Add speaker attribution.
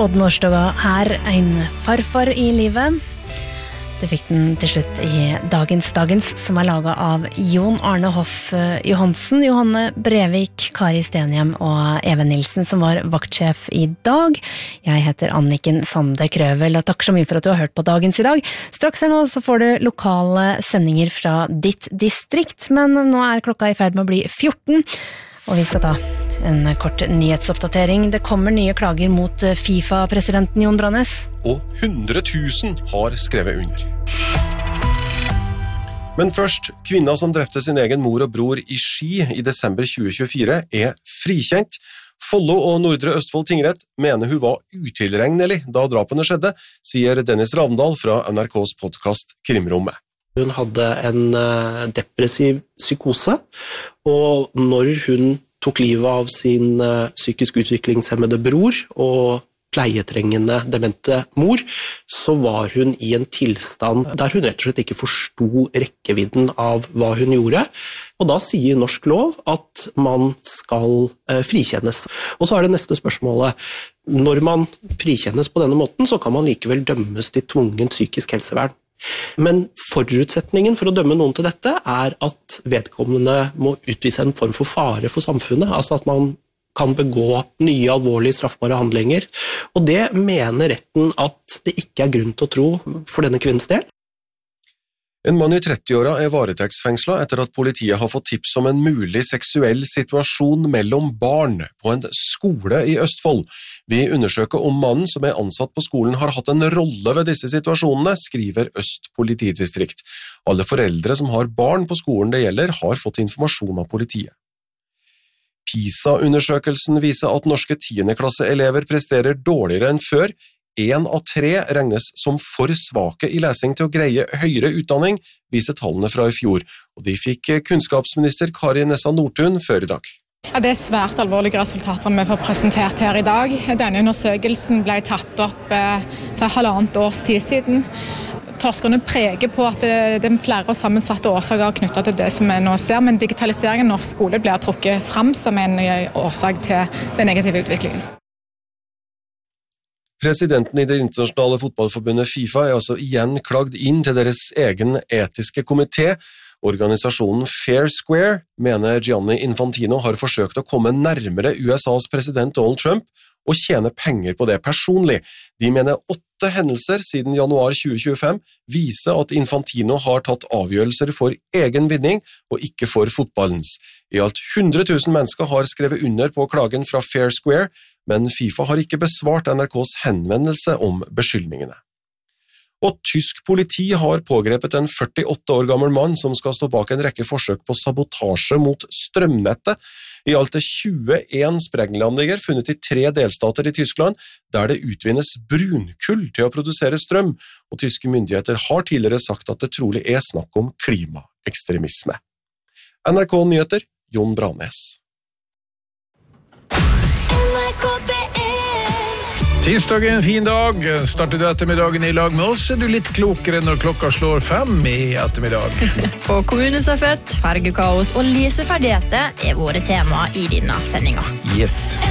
Speaker 1: Odd Nordstoga her, en farfar i livet. Du fikk den til slutt i Dagens, som laget av Jon Arne Hoff Johansen, Johanne Brevik, Kari Stenhjem og Even Nilsen, som var vaktsjef i dag. Jeg heter Anniken Sande Krøvel, og takk så mye for at du har hørt på Dagens i dag. Straks her nå så får du lokale sendinger fra ditt distrikt, men nå klokka i ferd med å bli 14, og vi skal ta en kort nyhetsoppdatering. Det kommer nye klager mot FIFA-presidenten Jon Branes.
Speaker 2: Og 100 000 har skrevet under. Men først, kvinna som drepte sin egen mor og bror i Ski i desember 2024 frikjent. Follo og Nordre Østfold tingrett mener hun var utilregnelig da drapene skjedde, sier Dennis Ravndal fra NRKs podcast Krimrommet.
Speaker 3: Hun hadde en depressiv psykose, og når hun tok livet av sin psykisk utviklingshemmede bror og pleietrengende demente mor, så var hun i en tilstand der hun rett og slett ikke forsto rekkevidden av hva hun gjorde. Og da sier norsk lov at man skal frikjennes. Og så det neste spørsmålet. Når man frikjennes på denne måten, så kan man likevel dømmes til tvungent psykisk helsevern. Men forutsetningen for å dømme noen til dette at vedkommende må utvise en form for fare for samfunnet, altså at man kan begå nye alvorlige straffbare handlinger, og det mener retten at det ikke grunn til å tro for denne kvinnens del.
Speaker 2: En mann i 30-åra varetektsfengslet etter at politiet har fått tips om en mulig seksuell situasjon mellom barn på en skole i Østfold. Vi undersøker om mannen som ansatt på skolen har hatt en rolle ved disse situasjonene, skriver Øst politidistrikt. Alle foreldre som har barn på skolen det gjelder, har fått informasjon av politiet. PISA-undersøkelsen viser at norske 10.-klasseelever presterer dårligere enn før. 1 av 3 regnes som for svake i lesing til å greie høyere utdanning, viser tallene fra i fjor, og de fikk kunnskapsminister Kari Nessa Nordtun før i dag.
Speaker 4: Ja, det svært alvorlige resultater vi får presentert her i dag. Denne undersøkelsen ble tatt opp for 1,5 års tid siden. Forskerne preger på at det flere sammensatte årsaker knyttet til det som vi nå ser, men digitaliseringen av norsk skole blir trukket frem som en årsak til den negative utviklingen.
Speaker 2: Presidenten i det internasjonale fotballforbundet FIFA altså igjen klagd inn til deres egen etiske komité. Organisasjonen Fair Square mener Gianni Infantino har forsøkt å komme nærmere USAs president Donald Trump og tjene penger på det personlig. De mener 8 hendelser siden januar 2025 viser at Infantino har tatt avgjørelser for egen vinning og ikke for fotballens. I alt 100 000 mennesker har skrevet under på klagen fra Fair Square, men FIFA har ikke besvart NRKs henvendelse om beskyldningene. Og tysk politi har pågrepet en 48 år gammel mann som skal stå bak en rekke forsøk på sabotasje mot strømnettet. I alt 21 sprenglandinger funnet i 3 delstater i Tyskland, der det utvinnes brunkull til å produsere strøm, og tyske myndigheter har tidligere sagt at det trolig snakk om klimaekstremisme. NRK Nyheter, Jon Branes.
Speaker 5: Tirsdag en fin dag. Starter du ettermiddagen i lag med oss, du litt klokere når klokka slår 5 i ettermiddag.
Speaker 6: På kommunestafett, fargekaos og leseferdigheter våre tema i denne sendinga.
Speaker 5: Yes.